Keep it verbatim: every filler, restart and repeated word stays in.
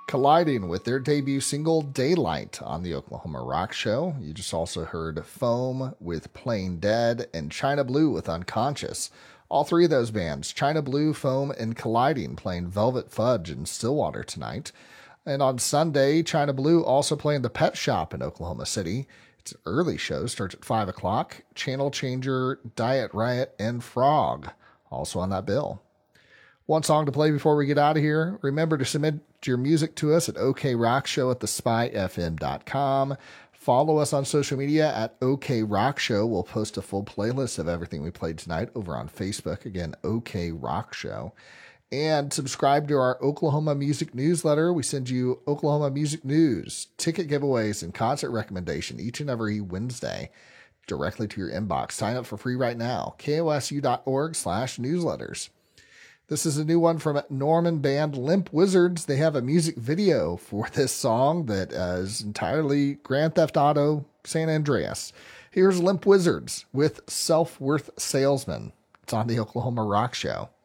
colliding with their debut single Daylight on the Oklahoma Rock Show. You just also heard Foam with Plain Dead and China Blue with Unconscious. All three of those bands, China Blue, Foam, and Colliding, playing Velvet Fudge in Stillwater tonight. And on Sunday, China Blue also playing the Pet Shop in Oklahoma City. It's an early show, starts at five o'clock. Channel Changer, Diet Riot, and Frog also on that bill. One song to play before we get out of here. Remember to submit your music to us at okrockshow at the spy f m dot com. Follow us on social media at okrockshow. We'll post a full playlist of everything we played tonight over on Facebook. Again, OK Rock Show. And subscribe to our Oklahoma Music newsletter. We send you Oklahoma Music news, ticket giveaways, and concert recommendation each and every Wednesday directly to your inbox. Sign up for free right now. kosu.org slash newsletters. This is a new one from Norman band Limp Wizards. They have a music video for this song that uh, is entirely Grand Theft Auto San Andreas. Here's Limp Wizards with Self-Worth Salesman. It's on the Oklahoma Rock Show.